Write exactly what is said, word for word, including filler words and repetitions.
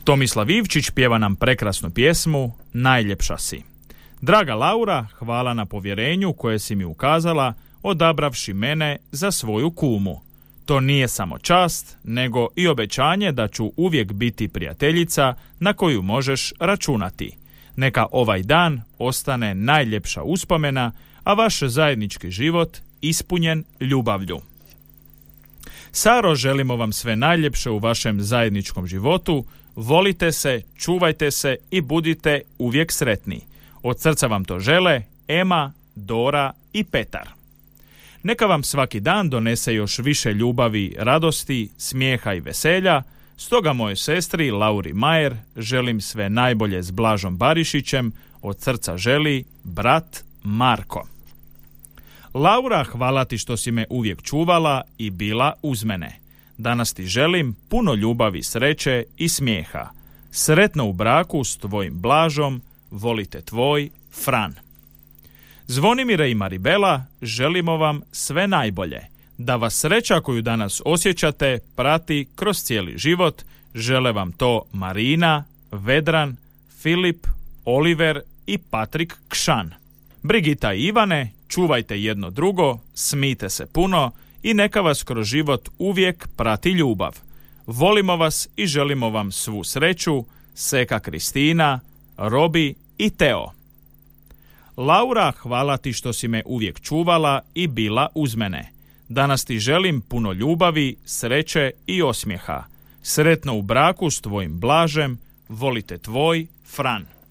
Tomislav Ivčić pjeva nam prekrasnu pjesmu Najljepša si. Draga Laura, hvala na povjerenju koje si mi ukazala, odabravši mene za svoju kumu. To nije samo čast, nego i obećanje da ću uvijek biti prijateljica na koju možeš računati. Neka ovaj dan ostane najljepša uspomena, a vaš zajednički život ispunjen ljubavlju. Saro, želimo vam sve najljepše u vašem zajedničkom životu, volite se, čuvajte se i budite uvijek sretni. Od srca vam to žele Ema, Dora i Petar. Neka vam svaki dan donese još više ljubavi, radosti, smijeha i veselja, stoga mojoj sestri Lauri Majer želim sve najbolje s Blažom Barišićem, od srca želi brat Marko. Laura, hvala ti što si me uvijek čuvala i bila uz mene. Danas ti želim puno ljubavi, sreće i smijeha. Sretno u braku s tvojim Blažom, volite tvoj Fran. Zvonimire i Maribela, želimo vam sve najbolje. Da vas sreća koju danas osjećate prati kroz cijeli život, žele vam to Marina, Vedran, Filip, Oliver i Patrik Kšan. Brigita i Ivane, čuvajte jedno drugo, smijte se puno i neka vas kroz život uvijek prati ljubav. Volimo vas i želimo vam svu sreću, Seka Kristina, Robi i Teo. Laura, hvala ti što si me uvijek čuvala i bila uz mene. Danas ti želim puno ljubavi, sreće i osmijeha. Sretno u braku s tvojim Blažem, volite tvoj Fran.